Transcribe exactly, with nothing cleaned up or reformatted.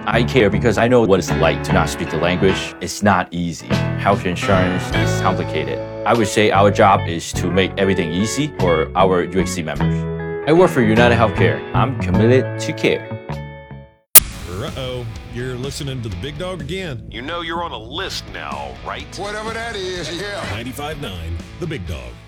I care because I know what it's like to not speak the language. It's not easy. Health insurance is complicated. I would say our job is to make everything easy for our U H C members. I work for United Healthcare. I'm committed to care. Uh-oh, you're listening to the big dog again. You know you're on a list now, right? Whatever that is, yeah. ninety-five point nine, the big dog.